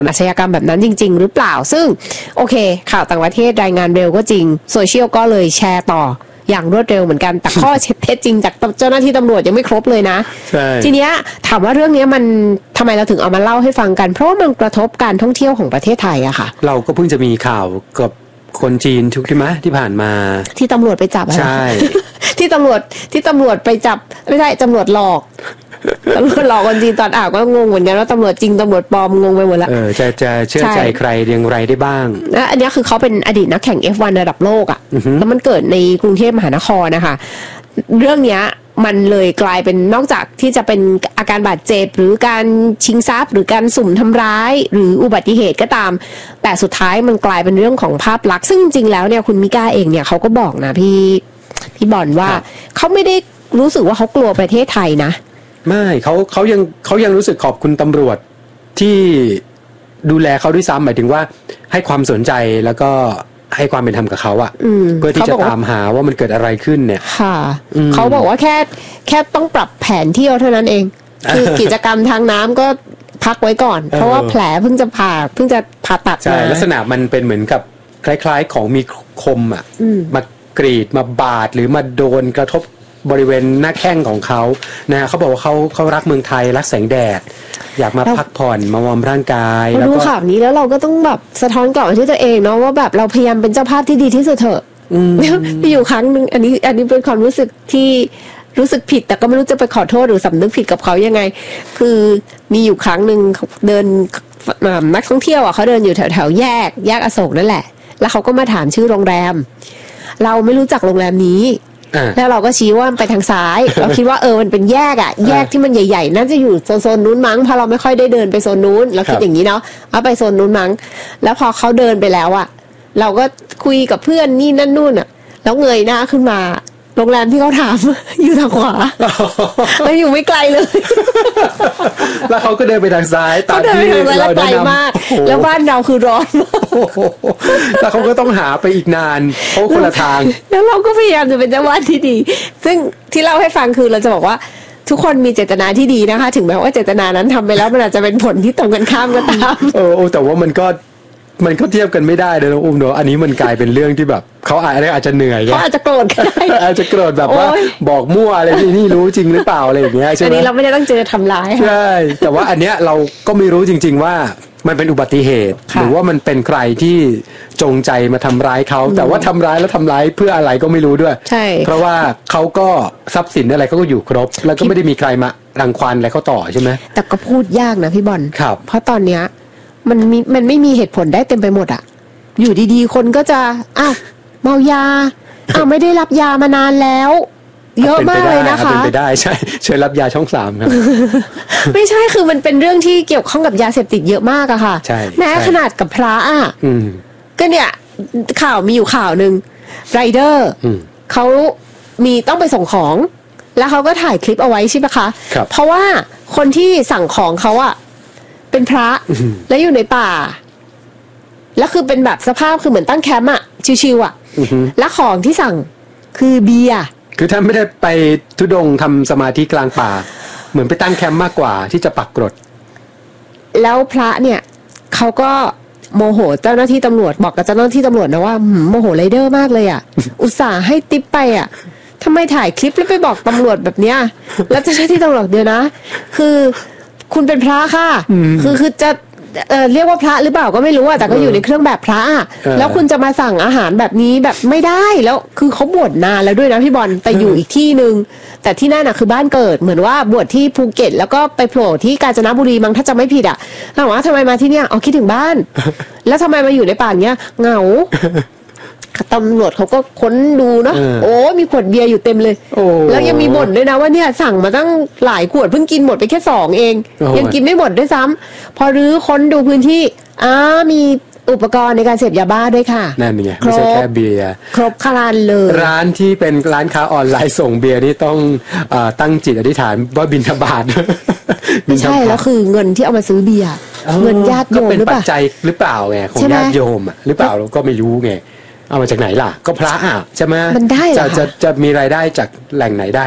อาชญากรรมแบบนั้นจริงๆหรือเปล่าซึ่งโอเคข่าวต่างประเทศรายงานเร็วก็จริงโซเชียลก็เลยแชร์ต่ออย่างรวดเร็วเหมือนกันแต่ข้อเท็จจริงจากเจ้าหน้าที่ตำรวจยังไม่ครบเลยนะทีเนี้ยถามว่าเรื่องนี้มันทำไมเราถึงเอามาเล่าให้ฟังกันเพราะว่ามันกระทบการท่องเที่ยวของประเทศไทยอะค่ะเราก็เพิ่งจะมีข่าวกับคนจีนทุกที่ไหมที่ผ่านมาที่ตำรวจไปจับใช่ที่ตำรวจไปจับไม่ใช่ตำรวจหลอกตำรวจหลอกคนจีนตอนอ่านก็งงเหมือนกันว่าตำรวจจริงตำรวจปลอมงงไปหมดแล้วจะเชื่อใจใครอย่างไรได้บ้างนะอันนี้คือเขาเป็นอดีตนักแข่ง F1 ระดับโลกอ่ะแล้วมันเกิดในกรุงเทพมหานครนะคะเรื่องนี้มันเลยกลายเป็นนอกจากที่จะเป็นอาการบาดเจ็บหรือการชิงทรัพย์หรือการสุ่มทำร้ายหรืออุบัติเหตุก็ตามแต่สุดท้ายมันกลายเป็นเรื่องของภาพลักษณ์ซึ่งจริงแล้วเนี่ยคุณมิก้าเองเนี่ยเขาก็บอกนะพี่บอลว่าเขาไม่ได้รู้สึกว่าเขากลัวประเทศไทยนะไม่เขายังรู้สึกขอบคุณตำรวจที่ดูแลเขาด้วยซ้ำหมายถึงว่าให้ความสนใจแล้วก็ให้ความเป็นธรรมกับเขาอะเพื่อที่จะตามหาว่ามันเกิดอะไรขึ้นเนี่ยค่ะเขาบอกว่าแค่ต้องปรับแผนเที่ยวเท่านั้นเองคือกิจกรรมทางน้ำก็พักไว้ก่อนเพราะว่าแผลเพิ่งจะผ่าตัดใช่ลักษณะมันเป็นเหมือนกับคล้ายๆของมีคมอะมากรีดมาบาดหรือมาโดนกระทบบริเวณหน้าแข้งของเขานะเขาบอกว่าเขารักเมืองไทยรักแสงแดดอยากมาพักผ่อนมาวอร์มร่างกายแล้วดูข่าวนี้แล้วเราก็ต้องแบบสะท้อนกลับมาที่ตัวเองเนาะว่าแบบเราพยายามเป็นเจ้าภาพที่ดีที่สุดเถอะมีอยู่ครั้งนึงอันนี้เป็นความรู้สึกที่รู้สึกผิดแต่ก็ไม่รู้จะไปขอโทษหรือสำนึกผิดกับเขายังไงคือมีอยู่ครั้งนึงเดินนักท่องเที่ยวอ่ะเขาเดินอยู่แถวแยกอโศกนั่นแหละแล้วเขาก็มาถามชื่อโรงแรมเราไม่รู้จักโรงแรมนี้แล้วเราก็ชี้ว่าไปทางซ้ายเราคิดว่ามันเป็นแยกแยกที่มันใหญ่ๆน่าจะอยู่โซนนู้นมั้งเพราะเราไม่ค่อยได้เดินไปโซนนู้นเราคิดอย่างนี้เนาะเอาไปโซนนู้นมั้งแล้วพอเขาเดินไปแล้วอ่ะเราก็คุยกับเพื่อนนี่นั่นนู่นอ่ะแล้วเงยหน้าขึ้นมาโรงแรมที่เขาถามอยู่ทางขวาแล้วอยู่ไม่ไกลเลยแล้วเขาก็เดินไปทางซ้ายตามที่เราไกลมากแล้วบ้านเราคือร้อนมากแล้วเขาก็ต้องหาไปอีกนานเพราะคนละทางแล้วเราก็พยายามจะเป็นเจ้าบ้านที่ดีซึ่งที่เล่าให้ฟังคือเราจะบอกว่าทุกคนมีเจตนาที่ดีนะคะถึงแม้ว่าเจตนานั้นทำไปแล้วมันอาจจะเป็นผลที่ตรงกันข้ามก็ตามแต่ว่ามันก็เทียบกันไม่ได้เลยนะอุ้มเนอะอันนี้มันกลายเป็นเรื่องที่แบบเขาอาจจะเหนื่อยเขาอาจจะโกรธก็ได้อาจจะโกรธแบบว่าบอกมั่วอะไรนี่รู้จริงหรือเปล่าอะไรอย่างเงี้ยใช่ไหมอันนี้เราไม่ได้ตั้งใจจะทำร้ายใช่แต่ว่าอันเนี้ยเราก็ไม่รู้จริงๆว่ามันเป็นอุบัติเหตุหรือว่ามันเป็นใครที่จงใจมาทำร้ายเขาแต่ว่าทำร้ายแล้วทำร้ายเพื่ออะไรก็ไม่รู้ด้วยใช่เพราะว่าเขาก็ทรัพย์สินอะไรเขาก็อยู่ครบแล้วก็ไม่ได้มีใครมารังควานอะไรเขาต่อใช่ไหมแต่ก็พูดยากนะพี่บอลเพราะตอนเนี้ยมันไม่มีเหตุผลได้เต็มไปหมดอะอยู่ดีๆคนก็จะเมายาไม่ได้รับยามานานแล้วเยอะมากเลยนะคะเป็นไปได้ใช่เชิญรับยาช่อง3ครับไม่ใช่คือมันเป็นเรื่องที่เกี่ยวข้องกับยาเสพติดเยอะมากอะค่ะแม้ขนาดกับพระก็เนี่ยข่าวมีอยู่ข่าวนึงไรเดอร์เขามีต้องไปส่งของแล้วเขาก็ถ่ายคลิปเอาไว้ใช่ไหมคะเพราะว่าคนที่สั่งของเขาอะเป็นพระแล้วอยู่ในป่าแล้วคือเป็นแบบสภาพคือเหมือนตั้งแคมป์อะชิวๆอะแล้วของที่สั่งคือเบียร์คือท่านไม่ได้ไปทุดงทำสมาธิกลางป่าเหมือนไปตั้งแคมป์มากกว่าที่จะปักกรดแล้วพระเนี่ยเขาก็โมโหเจ้าหน้าที่ตำรวจบอกกับเจ้าหน้าที่ตำรวจนะว่าโมโหไรเดอร์มากเลยอะอุตส่าห์ให้ติ๊บไปอะทำไมถ่ายคลิปแล้วไปบอกตำรวจแบบเนี้ยแล้วเจ้าหน้าที่ตำรวจเดียวนะคือคุณเป็นพระค่ะคือจะเรียกว่าพระหรือเปล่าก็ไม่รู้อะแต่ก็อยู่ในเครื่องแบบพระแล้วคุณจะมาสั่งอาหารแบบนี้แบบไม่ได้แล้วคือเขาบวชนานแล้วด้วยนะพี่บอลแต่อยู่อีกที่นึงแต่ที่นั่นอะคือบ้านเกิดเหมือนว่าบวชที่ภูเก็ตแล้วก็ไปโผล่ที่กาญจนบุรีมั้งถ้าจะไม่ผิดอะถามว่าทำไมมาที่เนี่ยคิดถึงบ้านแล้วทำไมมาอยู่ในป่าเนี้ยเหงาตำรวจเขาก็ค้นดูเนาะมีขวดเบียร์อยู่เต็มเลยแล้วยังมีบ่นด้วยนะว่าเนี่ยสั่งมาตั้งหลายขวดเพิ่งกินหมดไปแค่2เองยังกินไม่หมดด้วยซ้ำพอรื้อค้นดูพื้นที่มีอุปกรณ์ในการเสพยาบ้าด้วยค่ะนั่นไงไม่ใช่แค่เบียร์ครบครันเลยร้านที่เป็นร้านค้าออนไลน์ส่งเบียร์นี่ต้องตั้งจิตอธิษฐานว่าบิณฑบาตไม่ใช่แล้วคือเงินที่เอามาซื้อเบียร์เงินญาติโยมหรือเปล่าเป็นปัจจัยหรือเปล่าไงของญาติโยมหรือเปล่าเราก็ไม่รู้ไงเอามาจากไหนล่ะก็พระใช่ไหมมันได้จะมีรายได้จากแหล่งไหนได้ล่ะ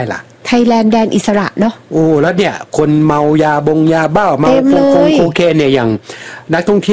ไทยแลนด์แดนอิสระเนาะโอ้แล้วเนี่ยคนเมายาบ้าเมาโคเคนเนี่ยอย่างนักท่องเที่ยว